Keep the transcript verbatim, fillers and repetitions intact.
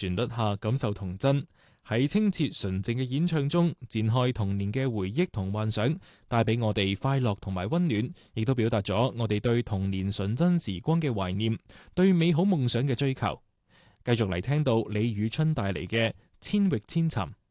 旋律下感受童真，喺清澈純正嘅演唱中展開童年嘅回憶同幻想，帶俾我哋快樂同埋溫暖，亦都表達咗我哋對童年純真時光嘅懷念，對美好夢想嘅追求。繼續嚟聽到李宇春帶嚟嘅千域千尋。